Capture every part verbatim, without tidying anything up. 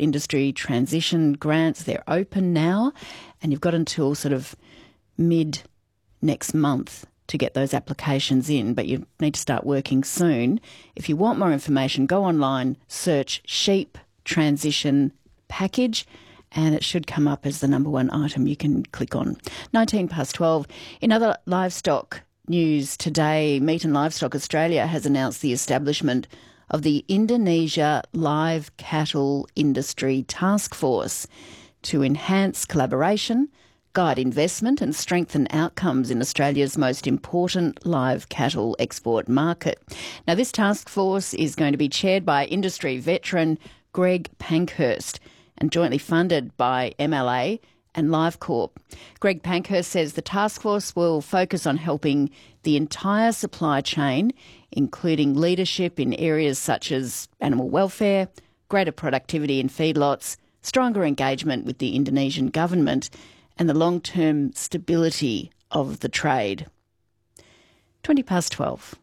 industry transition grants. They're open now, and you've got until sort of mid next month to get those applications in, but you need to start working soon. If you want more information, go online, search sheep transition package, and it should come up as the number one item you can click on. nineteen past twelve. In other livestock news today, Meat and Livestock Australia has announced the establishment of the Indonesia Live Cattle Industry Task Force to enhance collaboration, guide investment and strengthen outcomes in Australia's most important live cattle export market. Now, this task force is going to be chaired by industry veteran Greg Pankhurst and jointly funded by M L A and LiveCorp. Greg Pankhurst says the task force will focus on helping the entire supply chain, including leadership in areas such as animal welfare, greater productivity in feedlots, stronger engagement with the Indonesian government, and the long-term stability of the trade. twenty past twelve.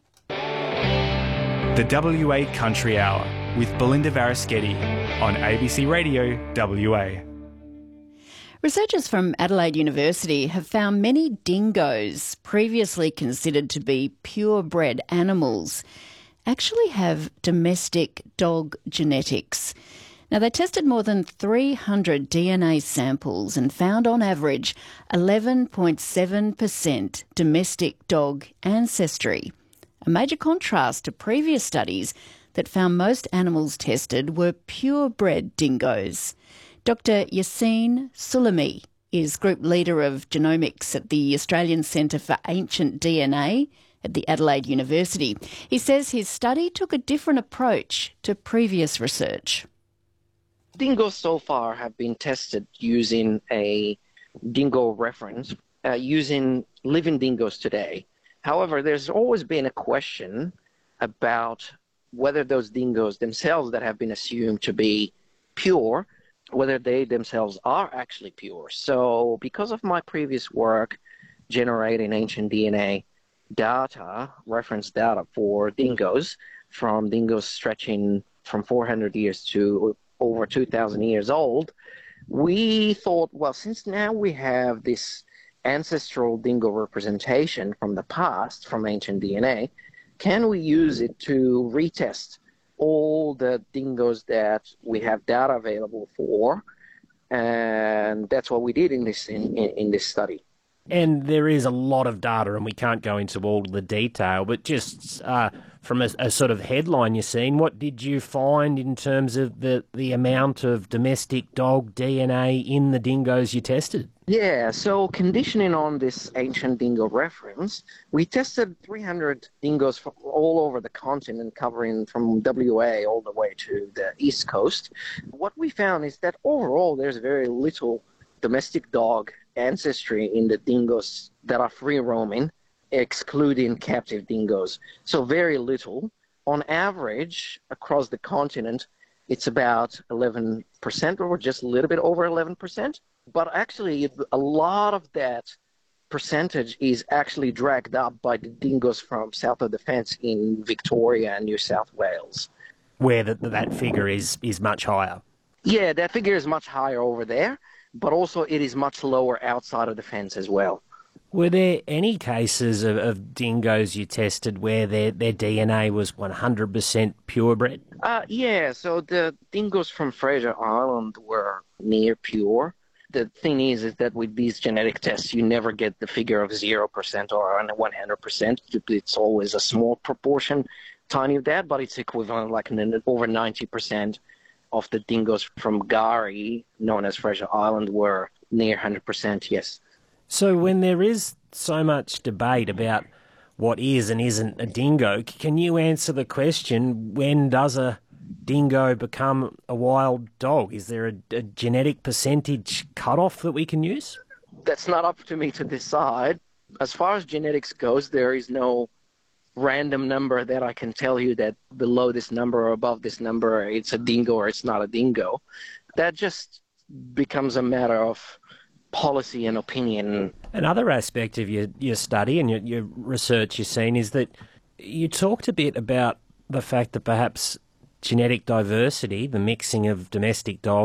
The W A Country Hour with Belinda Varischetti on A B C Radio W A. Researchers from Adelaide University have found many dingoes, previously considered to be purebred animals, actually have domestic dog genetics. Now, they tested more than three hundred D N A samples and found on average eleven point seven percent domestic dog ancestry, a major contrast to previous studies that found most animals tested were purebred dingoes. Doctor Yassine Sulami is Group Leader of Genomics at the Australian Centre for Ancient D N A at the Adelaide University. He says his study took a different approach to previous research. Dingoes so far have been tested using a dingo reference, uh, using living dingoes today. However, there's always been a question about whether those dingoes themselves that have been assumed to be pure, whether they themselves are actually pure. So because of my previous work generating ancient D N A data, reference data for dingoes, from dingoes stretching from four hundred years to over two thousand years old, we thought, well, since now we have this ancestral dingo representation from the past, from ancient D N A, can we use it to retest all the dingoes that we have data available for? And that's what we did in this in, in, in this study. And there is a lot of data, and we can't go into all the detail, but just uh, from a, a sort of headline you're seeing, what did you find in terms of the, the amount of domestic dog D N A in the dingoes you tested? Yeah, so conditioning on this ancient dingo reference, we tested three hundred dingoes from all over the continent, covering from W A all the way to the East Coast. What we found is that overall there's very little domestic dog ancestry in the dingoes that are free roaming, excluding captive dingoes. So very little. On average, across the continent, it's about eleven percent or just a little bit over eleven percent. But actually, a lot of that percentage is actually dragged up by the dingoes from south of the fence in Victoria and New South Wales, where the, that figure is, is much higher. Yeah, that figure is much higher over there, but also it is much lower outside of the fence as well. Were there any cases of, of dingoes you tested where their, their D N A was one hundred percent purebred? Uh, yeah, so the dingoes from Fraser Island were near pure. The thing is, is that with these genetic tests, you never get the figure of zero percent or one hundred percent. It's always a small proportion, tiny of that, but it's equivalent, like over ninety percent of the dingoes from Gari, known as Fraser Island, were near one hundred percent, yes. So when there is so much debate about what is and isn't a dingo, can you answer the question, when does a dingo become a wild dog? Is there a, a genetic percentage cutoff that we can use? That's not up to me to decide. As far as genetics goes, there is no random number that I can tell you that below this number or above this number, it's a dingo or it's not a dingo. That just becomes a matter of policy and opinion. Another aspect of your, your study and your, your research you've seen is that you talked a bit about the fact that perhaps genetic diversity, the mixing of domestic dogs